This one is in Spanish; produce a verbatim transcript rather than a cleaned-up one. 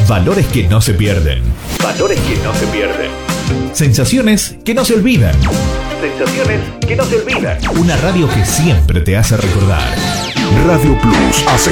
Valores que no se pierden. Valores que no se pierden. Sensaciones que no se olvidan. Sensaciones que no se olvidan. Una radio que siempre te hace recordar. Radio Plus hace